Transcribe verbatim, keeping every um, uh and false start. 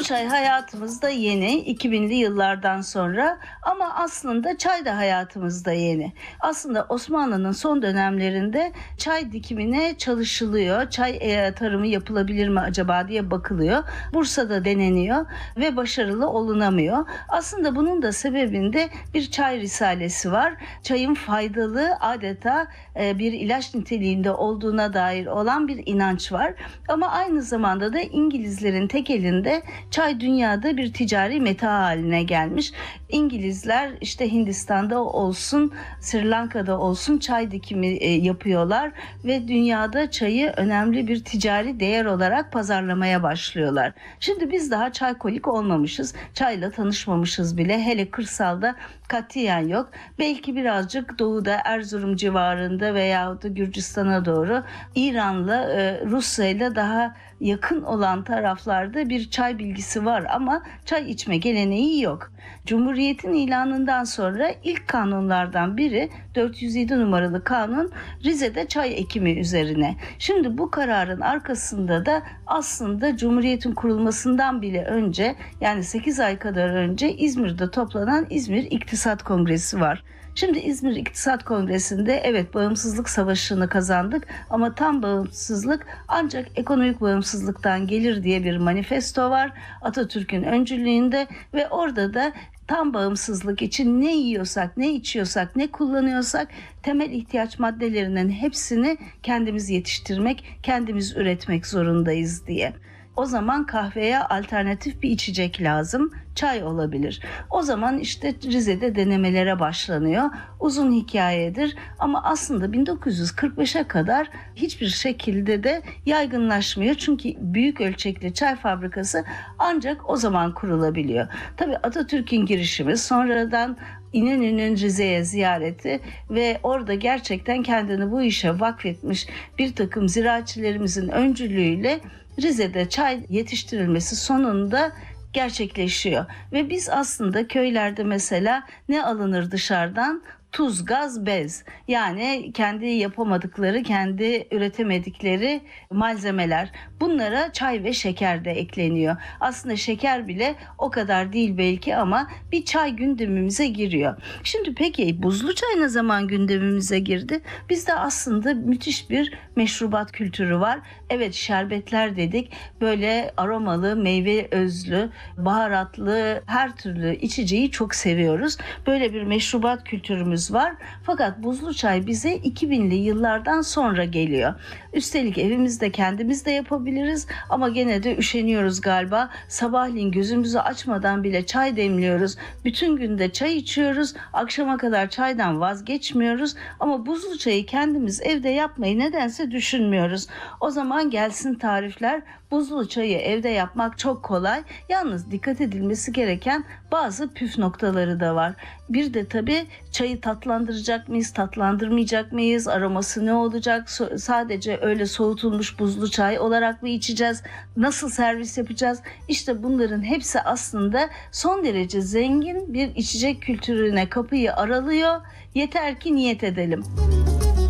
çay hayatımızda yeni, iki binli yıllardan sonra, ama aslında çay da hayatımızda yeni. Aslında Osmanlı'nın son dönemlerinde çay dikimine çalışılıyor. Çay e, tarımı yapılabilir mi acaba diye bakılıyor. Bursa'da deneniyor ve başarılı olunamıyor. Aslında bunun da sebebinde bir çay risalesi var. Çayın faydalı, adeta e, bir ilaç niteliğinde olduğuna dair olan bir inanç var. Ama aynı zamanda da İngilizlerin tek elinde çay dünyada bir ticari meta haline gelmiş. İngilizler işte Hindistan'da olsun, Sri Lanka'da olsun çay dikimi e, yapıyorlar ve dünyada çayı önemli bir ticari değer olarak pazarlamaya başlıyorlar. Şimdi biz daha çaykolik olmamışız. Çayla tanışmamışız bile. Hele kırsalda katiyen yok. Belki birazcık doğuda, Erzurum civarında veyahut da Gürcistan'a doğru İran'la, e, Rusya'yla daha yakın olan taraflarda bir çay bilgisi var ama çay içme geleneği yok. Cumhuriyet'in ilanından sonra ilk kanunlardan biri dört yüz yedi numaralı kanun, Rize'de çay ekimi üzerine. Şimdi bu kararın arkasında da aslında Cumhuriyet'in kurulmasından bile önce, yani sekiz ay kadar önce İzmir'de toplanan İzmir İktisat Kongresi var. Şimdi İzmir İktisat Kongresi'nde evet bağımsızlık savaşını kazandık ama tam bağımsızlık ancak ekonomik bağımsızlıktan gelir diye bir manifesto var Atatürk'ün öncülüğünde ve orada da tam bağımsızlık için ne yiyorsak, ne içiyorsak, ne kullanıyorsak temel ihtiyaç maddelerinin hepsini kendimiz yetiştirmek, kendimiz üretmek zorundayız diye. O zaman kahveye alternatif bir içecek lazım. Çay olabilir. O zaman işte Rize'de denemelere başlanıyor. Uzun hikayedir ama aslında bin dokuz yüz kırk beşe kadar hiçbir şekilde de yaygınlaşmıyor. Çünkü büyük ölçekli çay fabrikası ancak o zaman kurulabiliyor. Tabii Atatürk'ün girişimi, sonradan İnönü'nün Rize'ye ziyareti ve orada gerçekten kendini bu işe vakfetmiş bir takım ziraatçilerimizin öncülüğüyle Rize'de çay yetiştirilmesi sonunda gerçekleşiyor. Ve biz aslında köylerde mesela ne alınır dışarıdan? Tuz, gaz, bez. Yani kendi yapamadıkları, kendi üretemedikleri malzemeler. Bunlara çay ve şeker de ekleniyor. Aslında şeker bile o kadar değil belki ama bir çay gündemimize giriyor. Şimdi peki buzlu çay ne zaman gündemimize girdi? Bizde aslında müthiş bir meşrubat kültürü var. Evet, şerbetler dedik. Böyle aromalı, meyve özlü, baharatlı her türlü içeceği çok seviyoruz. Böyle bir meşrubat kültürümüz var. Fakat buzlu çay bize iki binli yıllardan sonra geliyor. Üstelik evimizde kendimiz de yapabiliriz ama gene de üşeniyoruz galiba. Sabahleyin gözümüzü açmadan bile çay demliyoruz. Bütün günde çay içiyoruz. Akşama kadar çaydan vazgeçmiyoruz. Ama buzlu çayı kendimiz evde yapmayı nedense düşünmüyoruz. O zaman gelsin tarifler. Buzlu çayı evde yapmak çok kolay. Yalnız dikkat edilmesi gereken bazı püf noktaları da var. Bir de tabii çayı tatlandıracak mıyız, tatlandırmayacak mıyız? Aroması ne olacak? So- sadece öyle soğutulmuş buzlu çay olarak mı içeceğiz? Nasıl servis yapacağız? İşte bunların hepsi aslında son derece zengin bir içecek kültürüne kapıyı aralıyor. Yeter ki niyet edelim.